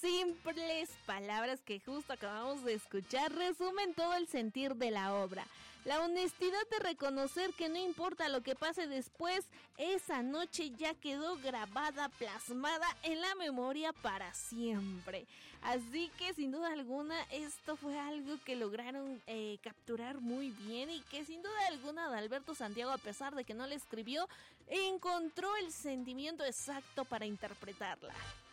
simples palabras que justo acabamos de escuchar resumen todo el sentir de la obra. La honestidad de reconocer que no importa lo que pase después, esa noche ya quedó grabada, plasmada en la memoria para siempre. Así que sin duda alguna esto fue algo que lograron capturar muy bien y que sin duda alguna Adalberto Santiago, a pesar de que no la escribió, encontró el sentimiento exacto para interpretarla.